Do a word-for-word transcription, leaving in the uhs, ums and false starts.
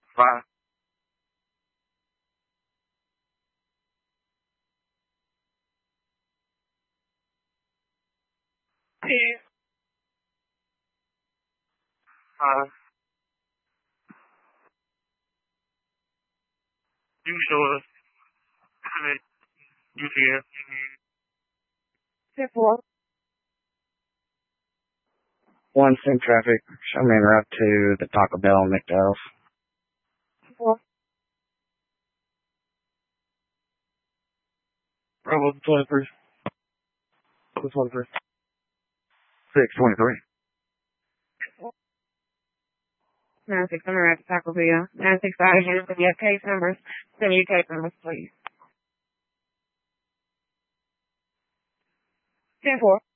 Five. Ten. Five. You sure? You here? Ten four. One sim traffic. Show me en route to the Taco Bell and McDowell's. Four. Bravo twenty-three. twenty-three. Six twenty-three. Nine six hundred at Taco Bell. Nine six out of here. Send your case numbers. Send your case numbers, please. Ten four.